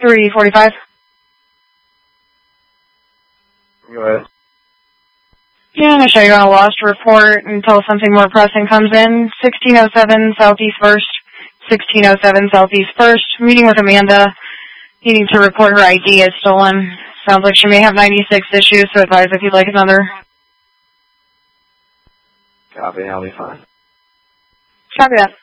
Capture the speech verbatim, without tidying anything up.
three forty-five. Go ahead. Yeah, I'm going to show you on a lost report until something more pressing comes in. sixteen oh seven Southeast First. sixteen oh seven Southeast First. Meeting with Amanda. Needing to report her I D as stolen. Sounds like she may have ninety-six issues, so advise if you'd like another. Copy, I'll be fine. Copy that.